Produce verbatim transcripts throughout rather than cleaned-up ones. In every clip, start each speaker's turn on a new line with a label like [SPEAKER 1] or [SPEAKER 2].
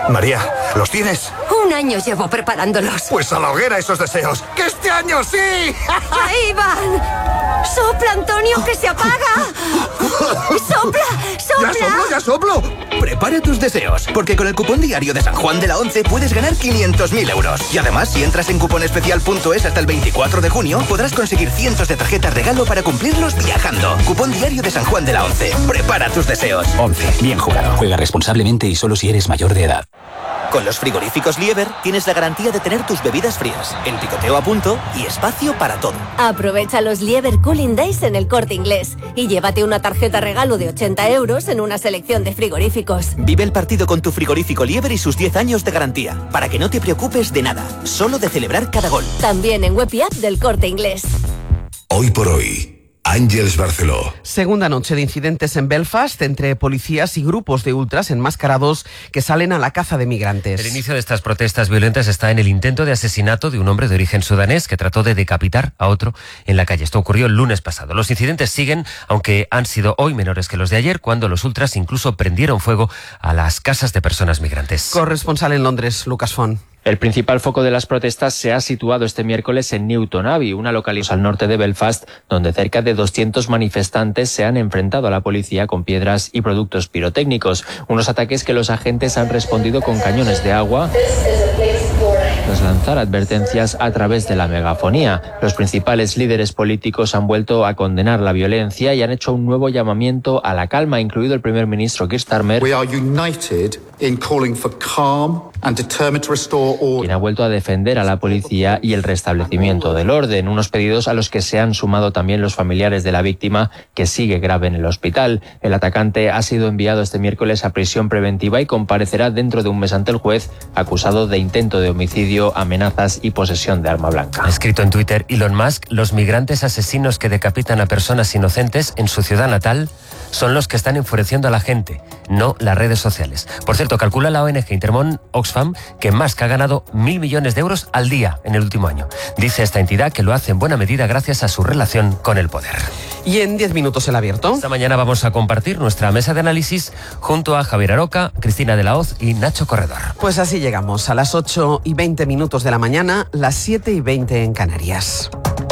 [SPEAKER 1] María, ¿los tienes?
[SPEAKER 2] Un año llevo preparándolos.
[SPEAKER 1] Pues a la hoguera esos deseos. ¡Que este año sí!
[SPEAKER 2] ¡Ahí van! ¡Sopla, Antonio, que se apaga! ¡Sopla, sopla!
[SPEAKER 1] ¡Ya soplo, ya soplo!
[SPEAKER 3] Prepara tus deseos, porque con el cupón diario de San Juan de la Once puedes ganar quinientos mil euros. Y además, si entras en cuponespecial punto es hasta el veinticuatro de junio, podrás conseguir cientos de tarjetas regalo para cumplirlos viajando. Cupón diario de San Juan de la Once. Prepara tus deseos.
[SPEAKER 4] Once. Bien jugado. Juega responsablemente y solo si eres mayor de edad.
[SPEAKER 5] Con los frigoríficos Lieber tienes la garantía de tener tus bebidas frías, el picoteo a punto y espacio para todo.
[SPEAKER 6] Aprovecha los Lieber Cooling Days en el Corte Inglés y llévate una tarjeta regalo de ochenta euros en una selección de frigoríficos.
[SPEAKER 5] Vive el partido con tu frigorífico Lieber y sus diez años de garantía, para que no te preocupes de nada, solo de celebrar cada gol.
[SPEAKER 6] También en web y app del Corte Inglés.
[SPEAKER 7] Hoy por hoy, Àngels Barceló.
[SPEAKER 8] Segunda noche de incidentes en Belfast entre policías y grupos de ultras enmascarados que salen a la caza de migrantes.
[SPEAKER 9] El inicio de estas protestas violentas está en el intento de asesinato de un hombre de origen sudanés que trató de decapitar a otro en la calle. Esto ocurrió el lunes pasado. Los incidentes siguen, aunque han sido hoy menores que los de ayer, cuando los ultras incluso prendieron fuego a las casas de personas migrantes.
[SPEAKER 8] Corresponsal en Londres, Lucas Font.
[SPEAKER 10] El principal foco de las protestas se ha situado este miércoles en Newton Abbey, una localidad al norte de Belfast, donde cerca de doscientos manifestantes se han enfrentado a la policía con piedras y productos pirotécnicos. Unos ataques que los agentes han respondido con cañones de agua tras lanzar advertencias a través de la megafonía. Los principales líderes políticos han vuelto a condenar la violencia y han hecho un nuevo llamamiento a la calma, incluido el primer ministro Keir Starmer,
[SPEAKER 11] We are united in calling for calm and determined to restore order.
[SPEAKER 10] Quien ha vuelto a defender a la policía y el restablecimiento del orden, unos pedidos a los que se han sumado también los familiares de la víctima, que sigue grave en el hospital. El atacante ha sido enviado este miércoles a prisión preventiva y comparecerá dentro de un mes ante el juez, acusado de intento de homicidio, amenazas y posesión de arma blanca.
[SPEAKER 9] Ha escrito en Twitter Elon Musk: los migrantes asesinos que decapitan a personas inocentes en su ciudad natal son los que están enfureciendo a la gente, no las redes sociales. Por cierto, calcula la O N G Intermón Oxfam que Musk ha ganado mil millones de euros al día en el último año. Dice esta entidad que lo hace en buena medida gracias a su relación con el poder.
[SPEAKER 8] Y en diez minutos el abierto.
[SPEAKER 9] Esta mañana vamos a compartir nuestra mesa de análisis junto a Javier Aroca, Cristina de la Hoz y Nacho Corredor.
[SPEAKER 8] Pues así llegamos a las ocho y veinte minutos de la mañana, las siete y veinte en Canarias.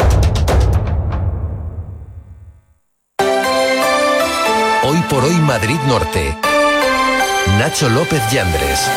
[SPEAKER 7] Hoy por hoy Madrid Norte. Nacho López Yandres.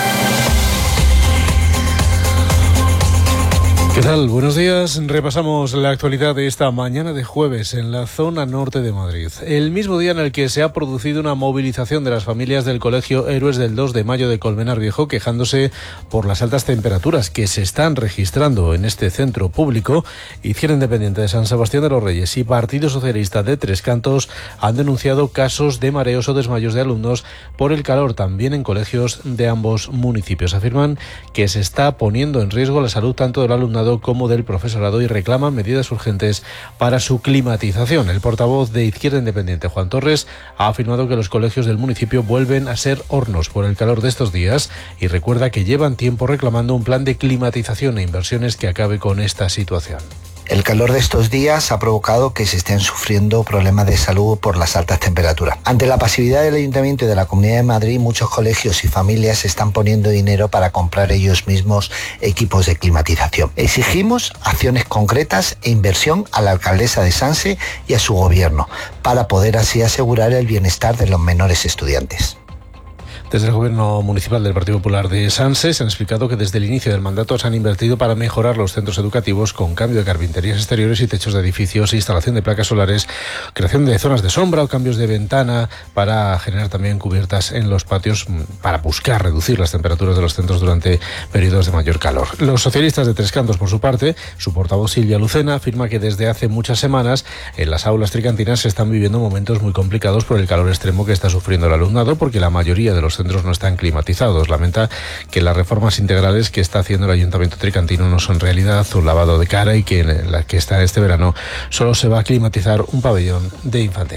[SPEAKER 12] ¿Qué tal? Buenos días. Repasamos la actualidad de esta mañana de jueves en la zona norte de Madrid. El mismo día en el que se ha producido una movilización de las familias del Colegio Héroes del dos de mayo de Colmenar Viejo, quejándose por las altas temperaturas que se están registrando en este centro público. Izquierda Independiente de San Sebastián de los Reyes y Partido Socialista de Tres Cantos han denunciado casos de mareos o desmayos de alumnos por el calor también en colegios de ambos municipios. Afirman que se está poniendo en riesgo la salud tanto del alumnado como del profesorado y reclaman medidas urgentes para su climatización. El portavoz de Izquierda Independiente, Juan Torres, ha afirmado que los colegios del municipio vuelven a ser hornos por el calor de estos días y recuerda que llevan tiempo reclamando un plan de climatización e inversiones que acabe con esta situación.
[SPEAKER 13] El calor de estos días ha provocado que se estén sufriendo problemas de salud por las altas temperaturas. Ante la pasividad del Ayuntamiento y de la Comunidad de Madrid, muchos colegios y familias están poniendo dinero para comprar ellos mismos equipos de climatización. Exigimos acciones concretas e inversión a la alcaldesa de Sanse y a su gobierno para poder así asegurar el bienestar de los menores estudiantes.
[SPEAKER 12] Desde el Gobierno Municipal del Partido Popular de Sanse se han explicado que desde el inicio del mandato se han invertido para mejorar los centros educativos con cambio de carpinterías exteriores y techos de edificios, instalación de placas solares, creación de zonas de sombra o cambios de ventana para generar también cubiertas en los patios para buscar reducir las temperaturas de los centros durante periodos de mayor calor. Los socialistas de Tres Cantos, por su parte, su portavoz Silvia Lucena afirma que desde hace muchas semanas en las aulas tricantinas se están viviendo momentos muy complicados por el calor extremo que está sufriendo el alumnado porque la mayoría de los centros no están climatizados. Lamenta que las reformas integrales que está haciendo el Ayuntamiento tricantino no son realidad, un lavado de cara y que en la que está este verano solo se va a climatizar un pabellón de infantil.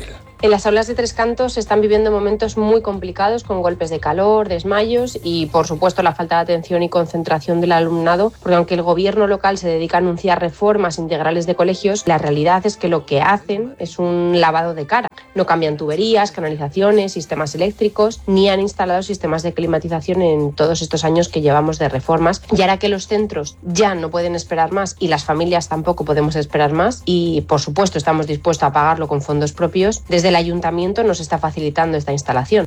[SPEAKER 14] En las aulas de Tres Cantos se están viviendo momentos muy complicados con golpes de calor, desmayos y, por supuesto, la falta de atención y concentración del alumnado, porque aunque el gobierno local se dedica a anunciar reformas integrales de colegios, la realidad es que lo que hacen es un lavado de cara. No cambian tuberías, canalizaciones, sistemas eléctricos, ni han instalado sistemas de climatización en todos estos años que llevamos de reformas. Y ahora que los centros ya no pueden esperar más y las familias tampoco podemos esperar más, y por supuesto estamos dispuestos a pagarlo con fondos propios, desde el ayuntamiento nos está facilitando esta instalación.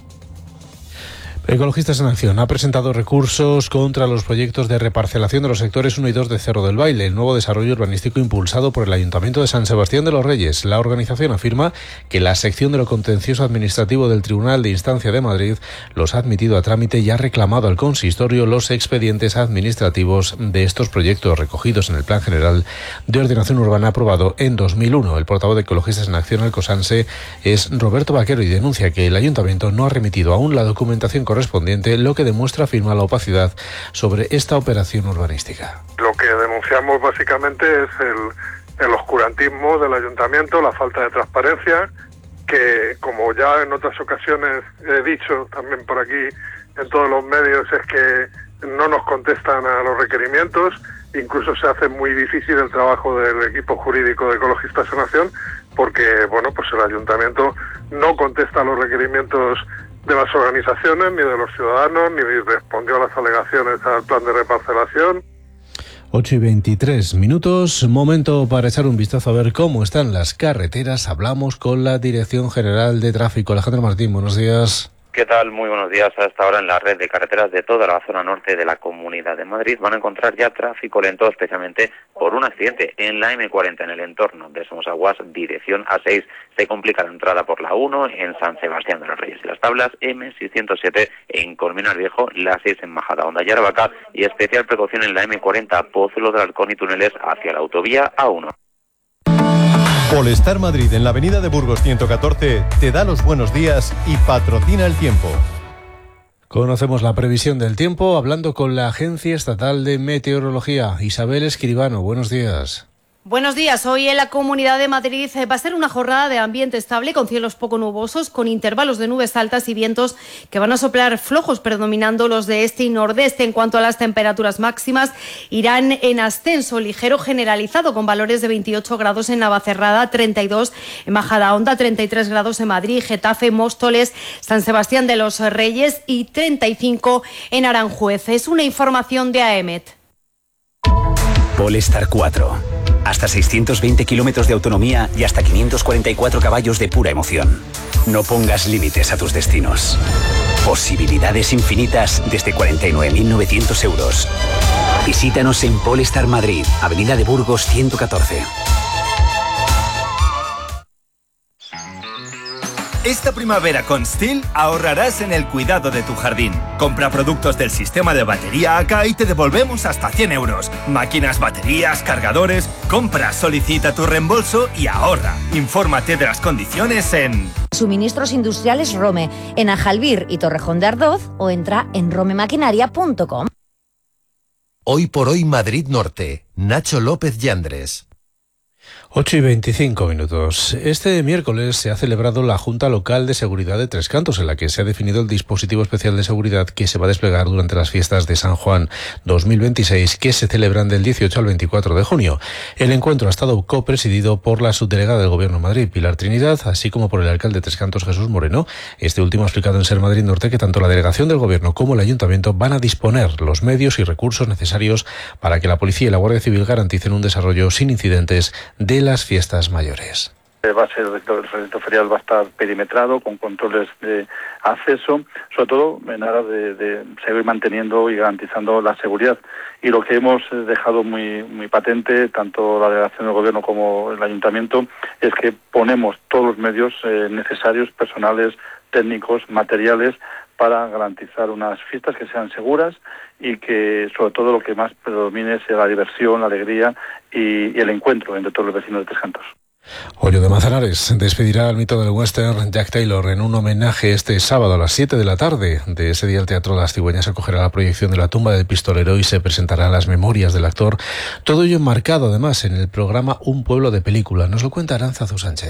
[SPEAKER 12] Ecologistas en Acción ha presentado recursos contra los proyectos de reparcelación de los sectores uno y dos de Cerro del Baile, el nuevo desarrollo urbanístico impulsado por el Ayuntamiento de San Sebastián de los Reyes. La organización afirma que la sección de lo contencioso administrativo del Tribunal de Instancia de Madrid los ha admitido a trámite y ha reclamado al consistorio los expedientes administrativos de estos proyectos recogidos en el Plan General de Ordenación Urbana aprobado en dos mil uno. El portavoz de Ecologistas en Acción, el Cosanse, es Roberto Vaquero y denuncia que el Ayuntamiento no ha remitido aún la documentación correspondiente correspondiente, lo que demuestra afirma la opacidad sobre esta operación urbanística.
[SPEAKER 15] Lo que denunciamos básicamente es el, el oscurantismo del ayuntamiento, la falta de transparencia, que como ya en otras ocasiones he dicho también por aquí en todos los medios, es que no nos contestan a los requerimientos, incluso se hace muy difícil el trabajo del equipo jurídico de Ecologistas en Acción, porque bueno, pues el ayuntamiento no contesta a los requerimientos de las organizaciones, ni de los ciudadanos, ni respondió a las alegaciones al plan de reparcelación.
[SPEAKER 12] ocho y veintitrés minutos, momento para echar un vistazo a ver cómo están las carreteras. Hablamos con la Dirección General de Tráfico. Alejandro Martín, buenos días.
[SPEAKER 16] ¿Qué tal? Muy buenos días. A esta hora en la red de carreteras de toda la zona norte de la Comunidad de Madrid van a encontrar ya tráfico lento, especialmente por un accidente en la eme cuarenta en el entorno de Somosaguas, dirección A seis. Se complica la entrada por la uno en San Sebastián de los Reyes y las Tablas, eme seiscientos siete en Colmenar Viejo, la seis en Majadahonda y Aravaca, y especial precaución en la eme cuarenta, Pozuelo del Halcón y túneles hacia la autovía A uno.
[SPEAKER 17] Polestar Madrid en la avenida de Burgos ciento catorce te da los buenos días y patrocina el tiempo.
[SPEAKER 12] Conocemos la previsión del tiempo hablando con la Agencia Estatal de Meteorología. Isabel Escribano, buenos días.
[SPEAKER 18] Buenos días. Hoy en la Comunidad de Madrid va a ser una jornada de ambiente estable con cielos poco nubosos, con intervalos de nubes altas y vientos que van a soplar flojos, predominando los de este y nordeste. En cuanto a las temperaturas máximas, irán en ascenso ligero generalizado, con valores de veintiocho grados en Navacerrada, treinta y dos en Majadahonda, treinta y tres grados en Madrid, Getafe, Móstoles, San Sebastián de los Reyes y treinta y cinco en Aranjuez. Es una información de AEMET.
[SPEAKER 4] Polestar cuatro. Hasta seiscientos veinte kilómetros de autonomía y hasta quinientos cuarenta y cuatro caballos de pura emoción. No pongas límites a tus destinos. Posibilidades infinitas desde cuarenta y nueve mil novecientos euros. Visítanos en Polestar Madrid, avenida de Burgos ciento catorce.
[SPEAKER 19] Esta primavera con STIHL ahorrarás en el cuidado de tu jardín. Compra productos del sistema de batería A K y te devolvemos hasta cien euros. Máquinas, baterías, cargadores. Compra, solicita tu reembolso y ahorra. Infórmate de las condiciones en
[SPEAKER 20] Suministros Industriales Rome, en Ajalbir y Torrejón de Ardoz, o entra en romemaquinaria punto com.
[SPEAKER 7] Hoy por hoy Madrid Norte. Nacho López Yandres.
[SPEAKER 12] ocho y veinticinco minutos. Este miércoles se ha celebrado la Junta Local de Seguridad de Tres Cantos, en la que se ha definido el dispositivo especial de seguridad que se va a desplegar durante las fiestas de San Juan dos mil veintiséis, que se celebran del dieciocho al veinticuatro de junio. El encuentro ha estado copresidido por la subdelegada del Gobierno de Madrid, Pilar Trinidad, así como por el alcalde de Tres Cantos, Jesús Moreno. Este último ha explicado en Ser Madrid Norte que tanto la delegación del Gobierno como el Ayuntamiento van a disponer los medios y recursos necesarios para que la Policía y la Guardia Civil garanticen un desarrollo sin incidentes de las fiestas mayores.
[SPEAKER 21] Va a ser, el recinto ferial va a estar perimetrado con controles de acceso, sobre todo en aras de, de seguir manteniendo y garantizando la seguridad. Y lo que hemos dejado muy muy patente, tanto la delegación del Gobierno como el Ayuntamiento, es que ponemos todos los medios eh, necesarios, personales, técnicos, materiales, para garantizar unas fiestas que sean seguras y que sobre todo lo que más predomine sea la diversión, la alegría y, y el encuentro entre todos los vecinos de Tres Cantos.
[SPEAKER 12] Hoyo de Manzanares despedirá al mito del western Jack Taylor en un homenaje este sábado a las siete de la tarde. De ese día el Teatro Las Cigüeñas acogerá la proyección de La tumba del pistolero y se presentarán las memorias del actor. Todo ello enmarcado además en el programa Un pueblo de película. Nos lo cuenta Arantzazu Sánchez.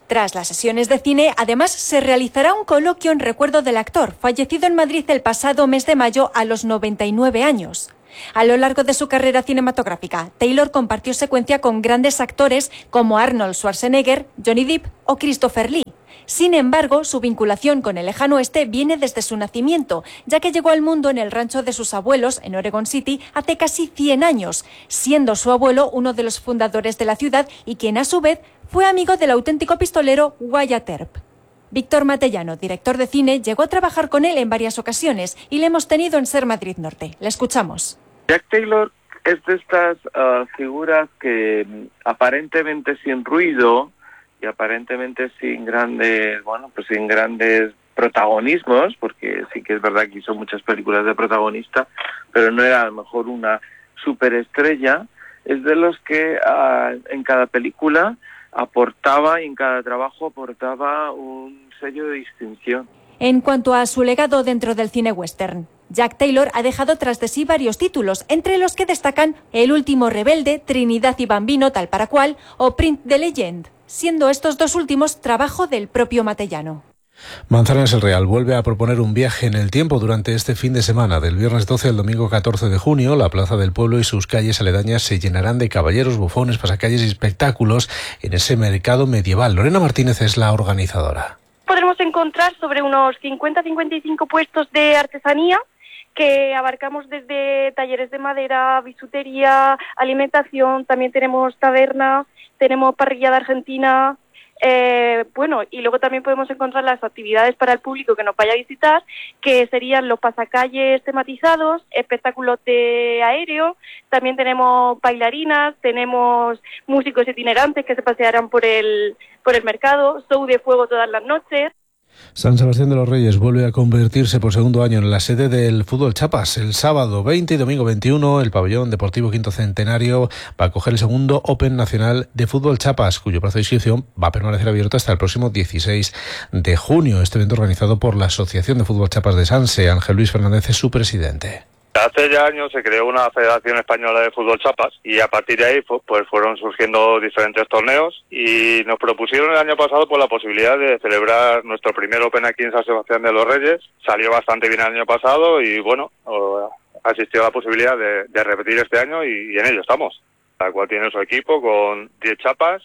[SPEAKER 2] Tras las sesiones de cine, además, se realizará un coloquio en recuerdo del actor, fallecido en Madrid el pasado mes de mayo a los noventa y nueve años. A lo largo de su carrera cinematográfica, Taylor compartió secuencia con grandes actores como Arnold Schwarzenegger, Johnny Depp o Christopher Lee. Sin embargo, su vinculación con el lejano oeste viene desde su nacimiento, ya que llegó al mundo en el rancho de sus abuelos, en Oregon City, hace casi cien años, siendo su abuelo uno de los fundadores de la ciudad y quien a su vez fue amigo del auténtico pistolero Wyatt Earp. Víctor Matellano, director de cine, llegó a trabajar con él en varias ocasiones y le hemos tenido en Ser Madrid Norte. Le escuchamos.
[SPEAKER 22] Jack Taylor es de estas uh, figuras que aparentemente sin ruido y aparentemente sin grandes, bueno, pues sin grandes protagonismos, porque sí que es verdad que hizo muchas películas de protagonista, pero no era a lo mejor una superestrella. Es de los que uh, en cada película aportaba y en cada trabajo aportaba un sello de distinción.
[SPEAKER 2] En cuanto a su legado dentro del cine western, Jack Taylor ha dejado tras de sí varios títulos, entre los que destacan El último rebelde, Trinidad y Bambino, tal para cual, o Print the Legend, siendo estos dos últimos trabajo del propio Matellano.
[SPEAKER 12] Manzanares el Real vuelve a proponer un viaje en el tiempo durante este fin de semana. Del viernes doce al domingo catorce de junio, la Plaza del Pueblo y sus calles aledañas se llenarán de caballeros, bufones, pasacalles y espectáculos en ese mercado medieval. Lorena Martínez es la organizadora.
[SPEAKER 23] Podremos encontrar sobre unos cincuenta a cincuenta y cinco puestos de artesanía que abarcamos desde talleres de madera, bisutería, alimentación, también tenemos taberna, tenemos parrillada argentina. Eh, bueno, y luego también podemos encontrar las actividades para el público que nos vaya a visitar, que serían los pasacalles tematizados, espectáculos de aéreo, también tenemos bailarinas, tenemos músicos itinerantes que se pasearán por el, por el mercado, show de fuego todas las noches.
[SPEAKER 12] San Sebastián de los Reyes vuelve a convertirse por segundo año en la sede del fútbol Chapas. El sábado veinte y domingo veintiuno, el pabellón deportivo Quinto Centenario va a acoger el segundo Open Nacional de Fútbol Chapas, cuyo plazo de inscripción va a permanecer abierto hasta el próximo dieciséis de junio. Este evento organizado por la Asociación de Fútbol Chapas de Sanse. Ángel Luis Fernández es su presidente.
[SPEAKER 24] Hace ya años se creó una Federación Española de Fútbol Chapas y a partir de ahí pues fueron surgiendo diferentes torneos y nos propusieron el año pasado por la posibilidad de celebrar nuestro primer Open aquí en San Sebastián de los Reyes. Salió bastante bien el año pasado y bueno, asistió a la posibilidad de, de repetir este año y, y en ello estamos. La cual tiene su equipo con diez chapas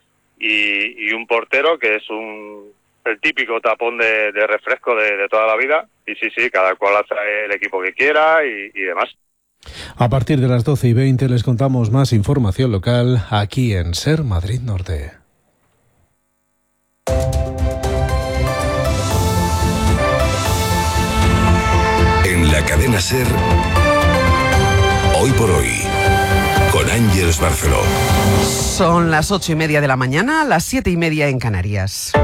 [SPEAKER 24] y, y un portero que es un el típico tapón de, de refresco de, de toda la vida. Y sí, sí, cada cual trae el equipo que quiera y, y demás.
[SPEAKER 12] A partir de las doce y veinte les contamos más información local aquí en Ser Madrid Norte.
[SPEAKER 25] En la cadena Ser, hoy por hoy, con Ángeles Barceló.
[SPEAKER 8] Son las ocho y media de la mañana, las siete y media en Canarias.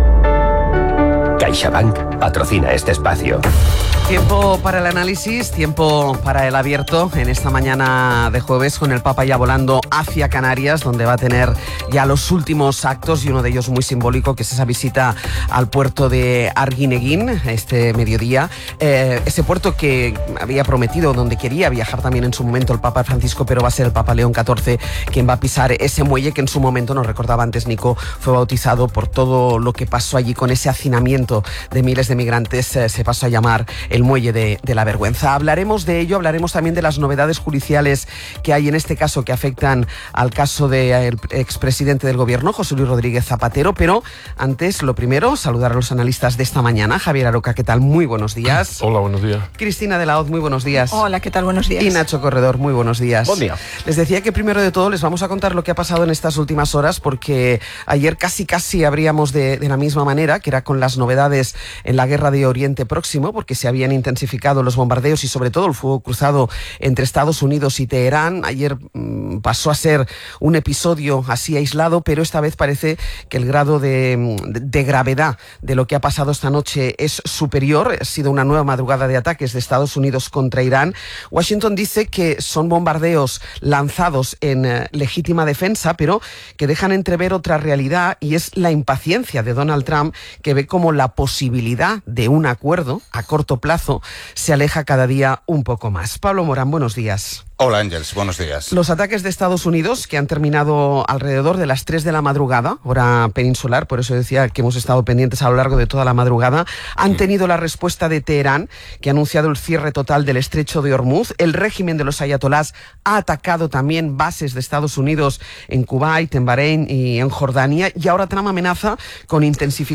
[SPEAKER 9] CaixaBank patrocina este espacio.
[SPEAKER 8] Tiempo para el análisis, tiempo para el abierto en esta mañana de jueves con el Papa ya volando hacia Canarias, donde va a tener ya los últimos actos y uno de ellos muy simbólico, que es esa visita al puerto de Arguineguín este mediodía. Eh, ese puerto que había prometido, donde quería viajar también en su momento el Papa Francisco, pero va a ser el Papa León catorce quien va a pisar ese muelle que en su momento, nos recordaba antes Nico, fue bautizado por todo lo que pasó allí con ese hacinamiento de miles de migrantes. Eh, se pasó a llamar el muelle de, de la vergüenza. Hablaremos de ello, hablaremos también de las novedades judiciales que hay en este caso que afectan al caso del expresidente del gobierno, José Luis Rodríguez Zapatero, pero antes, lo primero, saludar a los analistas de esta mañana. Javier Aroca, ¿qué tal? Muy buenos días.
[SPEAKER 26] Hola, buenos días.
[SPEAKER 8] Cristina de la Hoz, muy buenos días.
[SPEAKER 27] Hola, ¿qué tal? Buenos días.
[SPEAKER 8] Y Nacho Corredor, muy buenos días.
[SPEAKER 26] Buen día.
[SPEAKER 8] Les decía que primero de todo les vamos a contar lo que ha pasado en estas últimas horas, porque ayer casi casi abríamos de, de la misma manera, que era con las novedades en la guerra de Oriente Próximo, porque se habían intensificado los bombardeos y sobre todo el fuego cruzado entre Estados Unidos y Teherán. Ayer mmm, pasó a ser un episodio así aislado, pero esta vez parece que el grado de, de, de gravedad de lo que ha pasado esta noche es superior. Ha sido una nueva madrugada de ataques de Estados Unidos contra Irán. Washington dice que son bombardeos lanzados en eh, legítima defensa, pero que dejan entrever otra realidad, y es la impaciencia de Donald Trump, que ve como la posibilidad de un acuerdo a corto plazo plazo se aleja cada día un poco más. Pablo Morán, buenos días.
[SPEAKER 1] Hola Ángels, buenos días.
[SPEAKER 8] Los ataques de Estados Unidos, que han terminado alrededor de las tres de la madrugada, hora peninsular, por eso decía que hemos estado pendientes a lo largo de toda la madrugada, han tenido la respuesta de Teherán, que ha anunciado el cierre total del estrecho de Hormuz. El régimen de los ayatolás ha atacado también bases de Estados Unidos en Kuwait, en Bahrein y en Jordania, y ahora Trump amenaza con intensificar